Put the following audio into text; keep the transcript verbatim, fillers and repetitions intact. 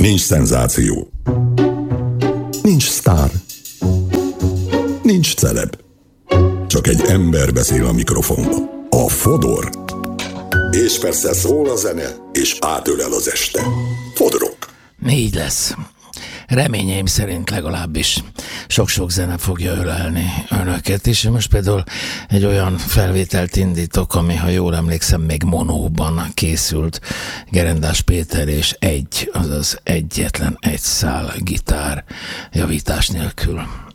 Nincs szenzáció. Nincs sztár. Nincs celeb. Csak egy ember beszél a mikrofonba. A Fodor. És persze szól a zene, és átölel az este. Fodorok. Így lesz. Reményeim szerint legalábbis sok-sok zene fogja ölelni önöket is. Most például egy olyan felvételt indítok, ami, ha jól emlékszem, még monóban készült. Gerendás Péter és egy, azaz egyetlen egy szál gitár javítás nélkül.